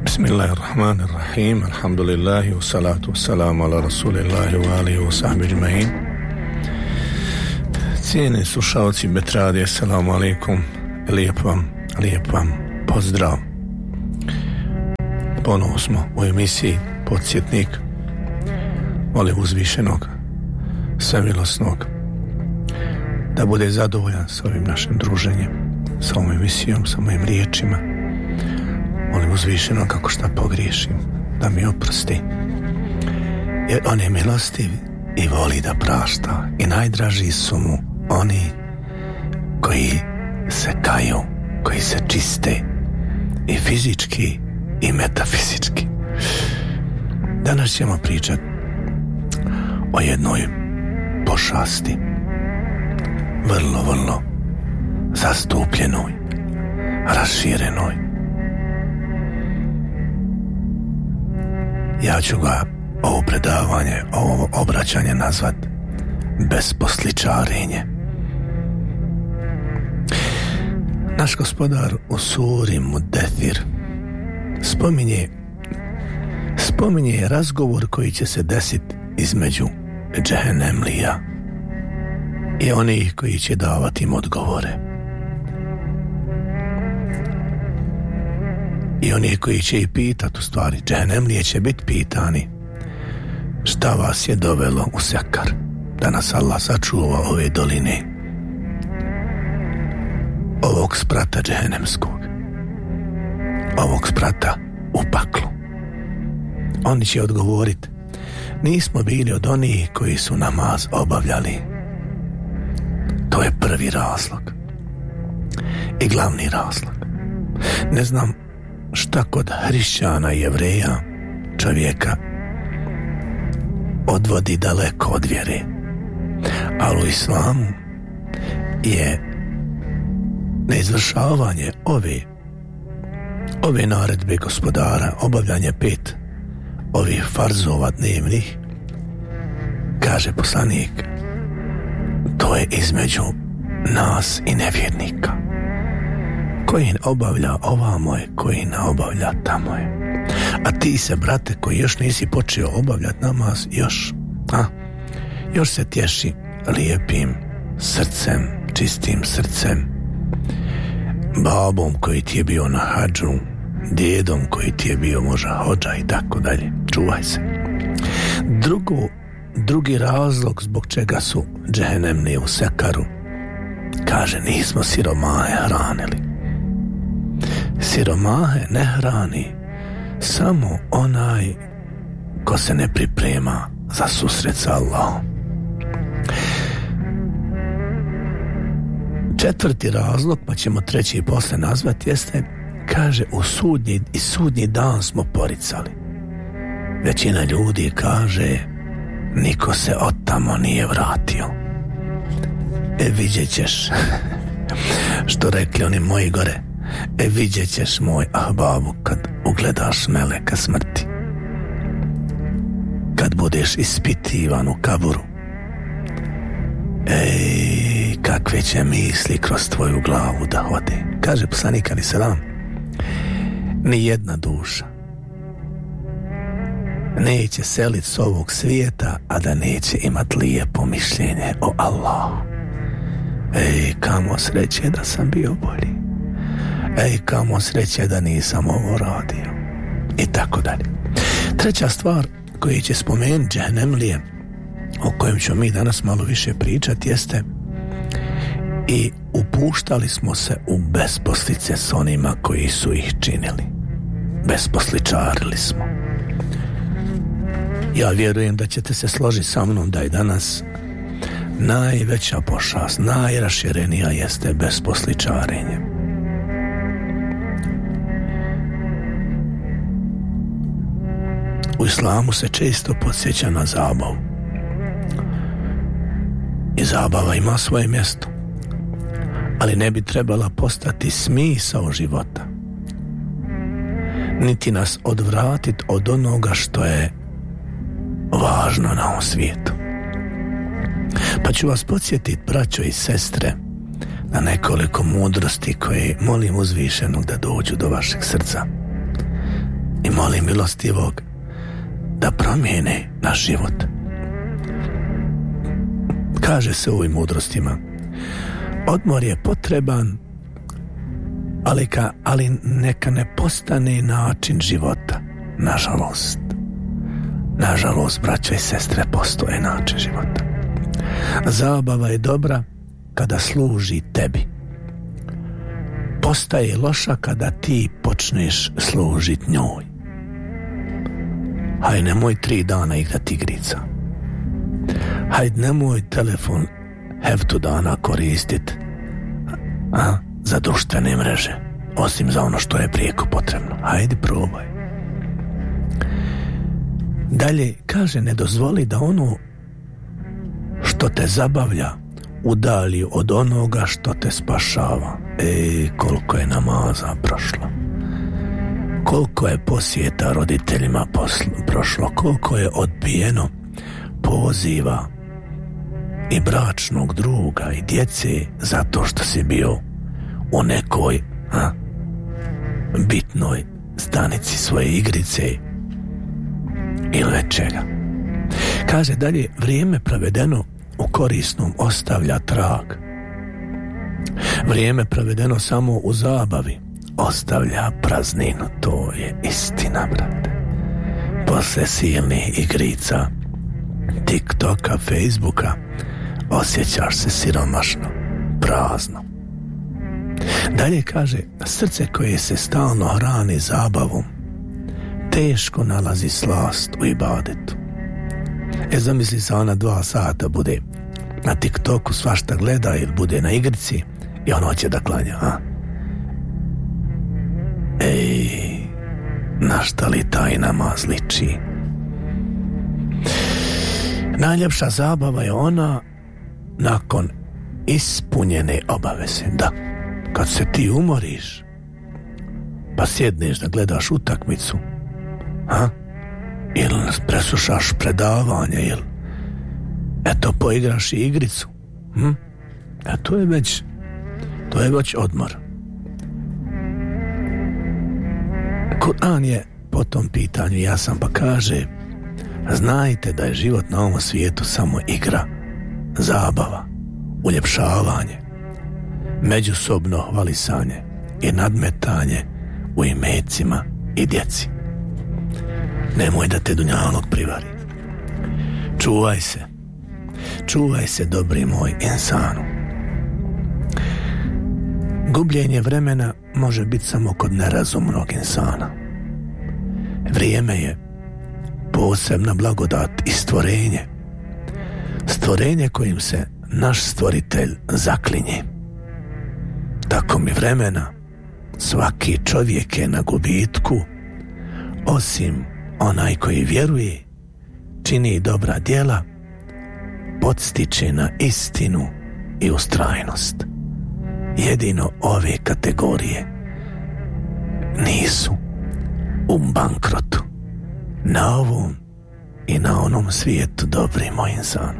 Bismillahirrahmanirrahim. Alhamdulillahi wa salatu wa salamu ala rasulillahi wa alihi wa sahbihi ajma'in. Cijeni slušalci Betradije, assalamu alaikum. Lijep vam pozdrav. Ponovo smo u emisiji Podsjetnik. Molim uzvišenog, svemilosnog, da bude zadovoljan s ovim našim druženjem, sa ovom emisijom, sa mojim riječima. Molim uzvišenog kako šta pogriješim, da mi oprosti. Jer on je milostiv i voli da prašta. I najdraži su mu oni koji se kaju, koji se čiste i fizički i metafizički. Danas ćemo pričati o jednoj pošasti, vrlo zastupljenoj, raširenoj. Ja ću ga ovo predavanje, ovo obraćanje nazvat besposličarenje. Naš gospodar u suri Mudethir spominje razgovor koji će se desiti između džehennemlija i onih koji će davati im odgovore. I oni koji će i pitati, u stvari džehennemlije će biti pitani, šta vas je dovelo u Sekar, da nas Allah sačuva ove doline, ovog sprata džehennemskog, ovog sprata u paklu. Oni će odgovoriti, nismo bili od onih koji su namaz obavljali. To je prvi razlog i glavni razlog. Ne znam šta kod hrišćana i jevreja čovjeka odvodi daleko od vjere, ali u islamu je neizvršavanje ove naredbe gospodara, obavljanje 5 ovih farzova dnevnih, kaže poslanik, to je između nas i nevjernika. Koji obavlja ovamo je, koji ne obavlja tamo je. A ti se, brate, koji još nisi počeo obavljati namaz, još se tješi lijepim srcem, čistim srcem, babom koji ti je bio na hadžu, djedom koji ti je bio možda hodža i tako dalje. Čuvaj se. Drugi razlog zbog čega su džehennemlije u Sekaru, kaže, nismo siromahe hranili. Siromahe ne hrani samo onaj ko se ne priprema za susret sa Allahom. 4. razlog, pa ćemo 3. posle nazvati, jeste, kaže, sudnji dan smo poricali. Većina ljudi kaže, niko se od tamo nije vratio. Vidjet ćeš, što rekli oni moji gore, vidjet ćeš, moj ahbabu, kad ugledaš meleka smrti, kad budeš ispitivan u kaburu, kakve će misli kroz tvoju glavu da hode. Kaže poslanik alejhi selam, ni jedna duša neće seliti s ovog svijeta, a da neće imat lijepo mišljenje o Allahu. Kamo sreće da sam bio bolji, kamo sreće da nisam ovo radio, i tako dalje. 3. stvar koju će spomenuti džehennemlije, o kojem ću mi danas malo više pričati, jeste, i upuštali smo se u besposlice s onima koji su ih činili. Besposličarili smo. Ja vjerujem da ćete se složiti sa mnom da je danas najveća pošast, najraširenija jeste besposličarenje. U islamu se često podsjeća na zabavu. I zabava ima svoje mjesto, ali ne bi trebala postati smisao života, niti nas odvratiti od onoga što je važno na ovom svijetu. Pa ću vas podsjetiti, braćo i sestre, na nekoliko mudrosti koje molim uzvišenog da dođu do vašeg srca. I i molim milostivog da promijene naš život. Kaže se u ovim mudrostima, odmor je potreban, ali neka ne postane način života. Nažalost, braćo i sestre, postoje način života. Zabava je dobra kada služi tebi. Postaje loša kada ti počneš služiti njoj. Hajde, nemoj 3 dana igrati igrica. Hajde, nemoj telefon heftu dana koristit za društvene mreže, osim za ono što je prijeko potrebno. Hajde, probaj. Dalje kaže, ne dozvoli da ono što te zabavlja udalji od onoga što te spašava. Koliko je namaza prošlo, koliko je posjeta roditeljima prošlo, koliko je odbijeno poziva i bračnog druga i djece zato što si bio u nekoj bitnoj stanici svoje igrice ili već čega. Kaže dalje, vrijeme provedeno u korisnom ostavlja trag. Vrijeme provedeno samo u zabavi ostavlja prazninu. To je istina, brate. Posle silnih igrica, TikToka, Facebooka, osjećaš se siromašno, prazno. Dalje kaže, srce koje se stalno hrani zabavom teško nalazi slast u ibadetu. Zamisli se, ona 2 sata bude na TikToku, svašta gleda, ili bude na igrici i on hoće da klanja. Na šta li taj namaz liči? Najljepša zabava je ona nakon ispunjene obaveze. Da, kad se ti umoriš pa sjedneš da gledaš utakmicu, ili preslušaš predavanje, ili eto poigraš i igricu, to je već odmor. Kur'an je po tom pitanju jasan, pa kaže, znajte da je život na ovom svijetu samo igra, zabava, uljepšavanje, međusobno hvalisanje i nadmetanje u imecima i djeci. Nemoj da te dunjalog privari. Čuvaj se, dobri moj insanu. Gubljenje vremena može biti samo kod nerazumnog insana. Vrijeme je posebna blagodat i stvorenje kojim se naš stvoritelj zaklinje. Tako mi vremena, svaki čovjek je na gubitku, osim onaj koji vjeruje, čini dobra djela, podstiče na istinu i ustrajnost. Jedino ove kategorije nisu u bankrotu na ovom i na onom svijetu, dobri moj insan.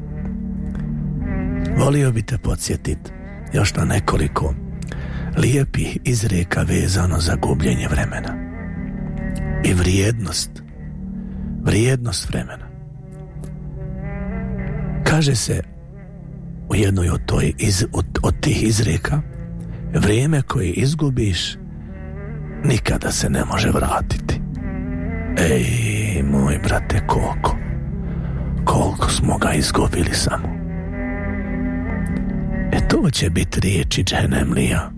Volio bi te podsjetiti još na nekoliko lijepih izreka vezano za gubljenje vremena i vrijednost vremena. Kaže se u jednoj od tih izreka, vrijeme koje izgubiš nikada se ne može vratiti. Moj brate, koliko smo ga izgubili samo. To će biti riječi džehennemlija.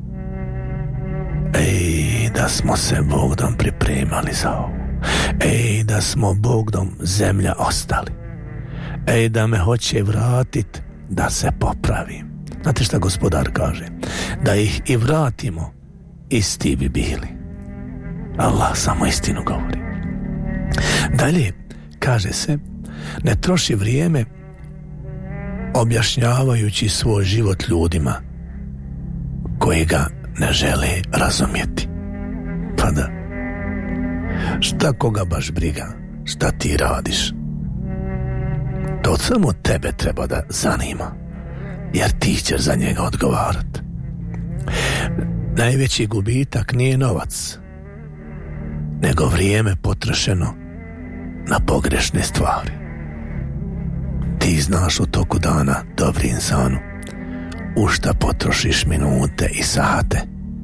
Da smo se Bogdom pripremali za ovo. Da smo Bogdom zemlja ostali. Da me hoće vratit da se popravim. Znate šta gospodar kaže? Da ih i vratimo, isti bi bili. Allah samo istinu govori. Dalje kaže se, ne troši vrijeme objašnjavajući svoj život ljudima koji ga ne žele razumjeti. Pa da, šta koga baš briga, šta ti radiš? To samo tebe treba da zanima, jer ti ćeš za njega odgovarati. Najveći gubitak nije novac, nego vrijeme potrošeno na pogrešne stvari. Ti znaš u toku dana, dobri insanu, u šta potrošiš minute i sate.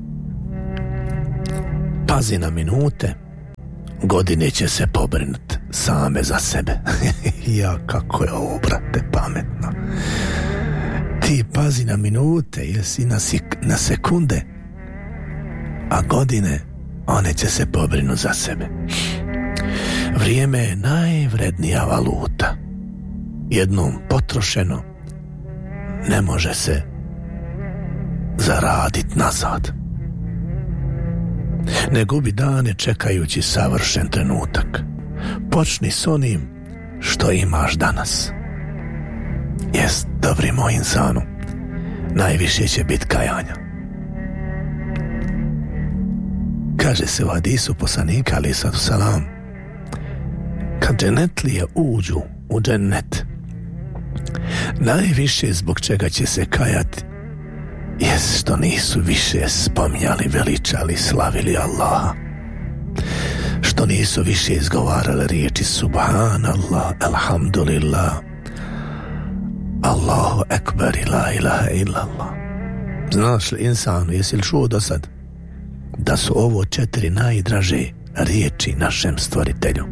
Pazi na minute, godine će se pobrinuti same za sebe. Ja, kako je ovo, brate, pametno. Ti pazi na minute, jesi na sekunde, a godine, one će se pobrinuti za sebe. Vrijeme je najvrednija valuta. Jednom potrošeno ne može se zaraditi nazad. Ne gubi dane čekajući savršen trenutak. Počni s onim što imaš danas. Jest, dobri moj insanu, najviše će biti kajanja. Kaže se u hadisu poslanika alejhi salam, kad dženetlije uđu u džennet, najviše zbog čega će se kajati jest što nisu više spominjali, veličali, slavili Allaha, što nisu više izgovarali riječi subhanallah, alhamdulillah, Allahu ekber, la ilaha illallah. Znaš li, insanu, jesi li čuo do sad da su ovo 4 najdraže riječi našem stvoritelju?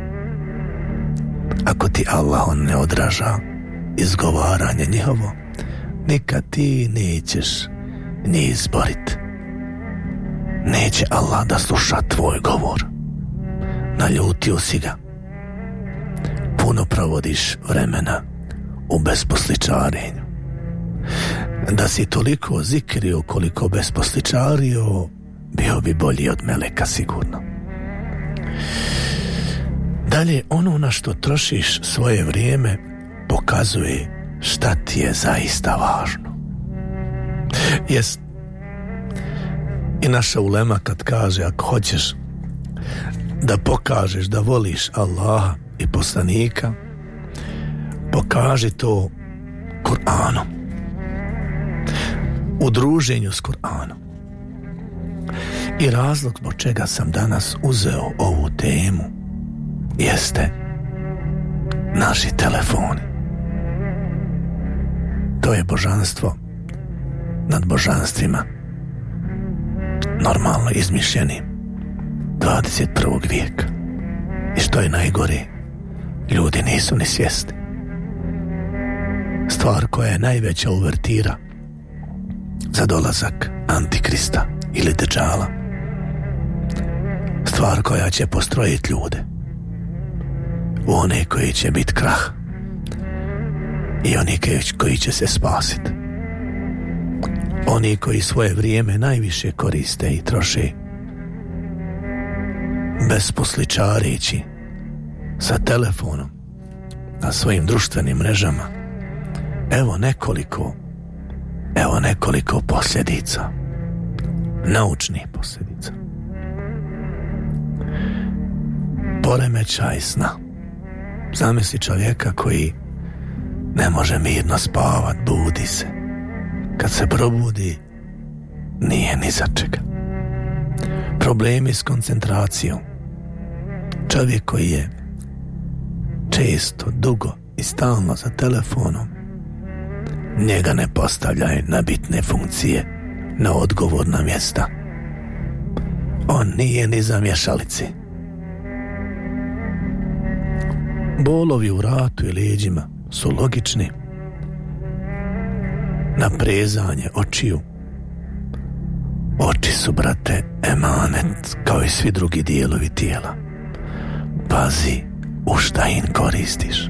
Ako ti Allah on ne odraža izgovaranje njihovo, nikad ti nećeš ni izborit. Neće Allah da sluša tvoj govor. Naljutio si ga. Puno provodiš vremena u besposličarenju. Da si toliko zikrio koliko besposličario, bio bi bolji od meleka sigurno. Dalje, ono na što trošiš svoje vrijeme pokazuje šta ti je zaista važno. Jest, i naša ulema kad kaže, ako hoćeš da pokažeš da voliš Allaha i poslanika, pokaži to Kur'anom, u druženju s Kur'anom. I razlog zbog čega sam danas uzeo ovu temu jeste naši telefoni. To je božanstvo nad božanstvima, normalno izmišljeni 21. vijeka. I što je najgore, ljudi nisu ni svjesni. Stvar koja je najveća uvertira za dolazak Antikrista ili Dejjala, stvar koja će postrojiti ljude u one koji će biti krah i oni koji će se spasiti, oni koji svoje vrijeme najviše koriste i troše besposličareći sa telefonom na svojim društvenim mrežama. Evo nekoliko posljedica, naučnih posljedica. Poremećaj sna. Zamisli čovjeka koji ne može mirno spavat, budi se. Kad se probudi, nije ni za čega. Problemi s koncentracijom. Čovjek koji je često, dugo i stalno za telefonom, njega ne postavljaju na bitne funkcije, na odgovorna mjesta. On nije ni za mješalici. Bolovi u vratu i leđima su logični. Naprezanje očiju. Oči su, brate, emanet kao i svi drugi dijelovi tijela. Pazi u šta im koristiš.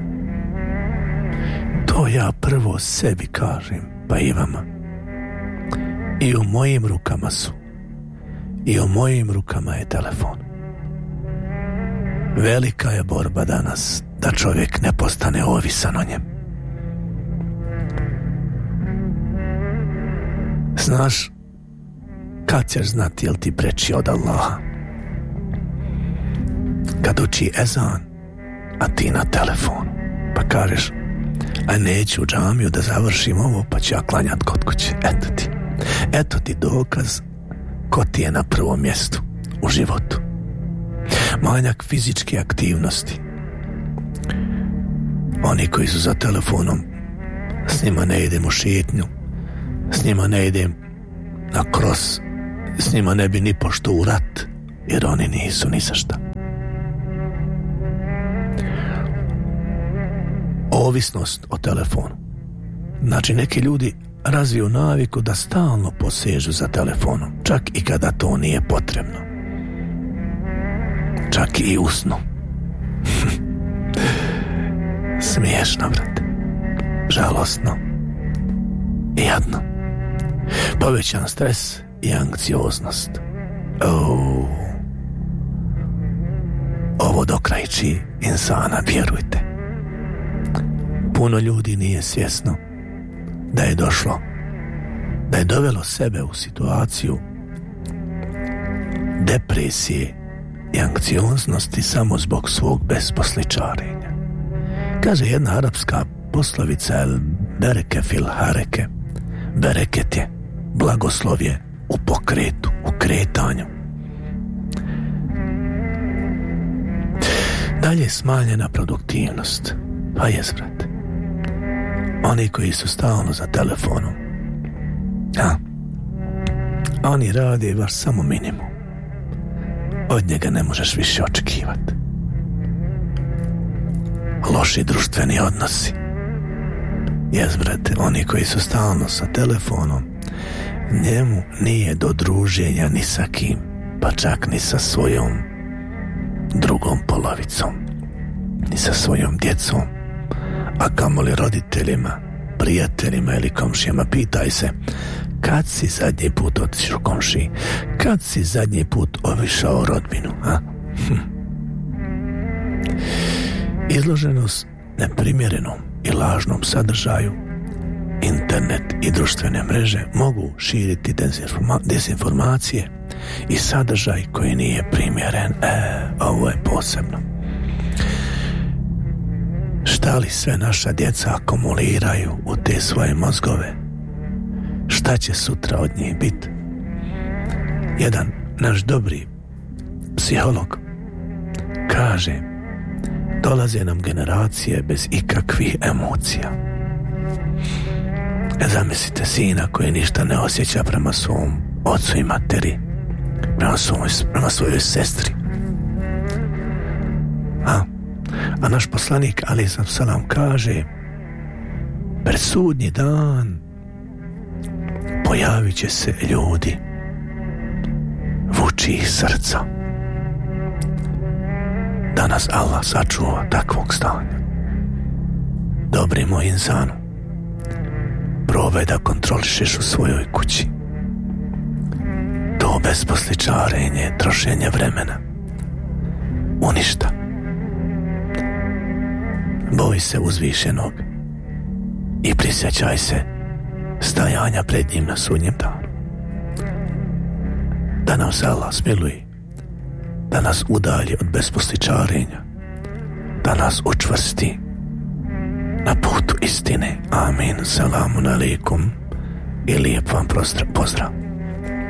To ja prvo sebi kažem, pa i vama. I u mojim rukama su. I u mojim rukama je telefon. Velika je borba danas da čovjek ne postane ovisan o njem. Znaš, kad ćeš znati jel ti preči od Allaha? Kad uči ezan, a ti na telefonu, pa kažeš, a neću u džamiju da završim ovo, pa ću ja klanjat kod kuće. Eto ti dokaz ko ti je na prvom mjestu u životu. manjak fizičke aktivnosti. Oni koji su za telefonom, s njima ne idem u šetnju, s njima ne idem na kros, s njima ne bi ni pošto u rat, jer oni nisu ni za šta. Ovisnost o telefonu. Znači, neki ljudi razviju naviku da stalno posežu za telefonom, čak i kada to nije potrebno. Čak i usno. Smiješno, brate. Žalosno. I jadno. Povećan stres i anksioznost. Ovo dokrajči insana, vjerujte. Puno ljudi nije svjesno da je došlo, da je dovelo sebe u situaciju depresije i anksioznosti samo zbog svog besposličarenja. Kaže jedna arapska poslovica, el bereke fil hareke, bereket je, blagoslov je u pokretu, u kretanju. Dalje, smanjena produktivnost. Pa jes, brate. Oni koji su stalno za telefonom, oni rade baš samo minimum. Od njega ne možeš više očekivati. Loši društveni odnosi. Jes, brate, oni koji su stalno sa telefonom, njemu nije do druženja ni sa kim, pa čak ni sa svojom drugom polovicom, ni sa svojom djecom, a kamoli roditeljima, prijateljima ili komšijama. Pitaj se, kad si zadnji put otišao komšiji? Kad si zadnji put obišao rodbinu? Izloženost neprimjerenom i lažnom sadržaju, internet i društvene mreže mogu širiti dezinformacije i sadržaj koji nije primjeren. Ovo je posebno. Šta li sve naša djeca akumuliraju u te svoje mozgove? Šta će sutra od njih biti? Jedan naš dobri psiholog kaže, dolaze nam generacije bez ikakvih emocija. Zamislite sina koji ništa ne osjeća prema svom ocu i materi, prema svojoj sestri. A naš poslanik alejhi selam kaže, pred sudnji dan pojavit će se ljudi vučih srca. Da nas Allah sačuva takvog stanja. Dobri moj insanu, probaj da kontrolišeš u svojoj kući to besposličarenje, trošenje vremena. Uništa. Boj se uzvišenog i prisjećaj se stajanja pred njim na sudnjem danu. Da nas Allah smiluje, da nas udalji od besposličarenja, da nas učvrsti na putu istine. Amin. Selamun alaikum i lijep vam pozdrav.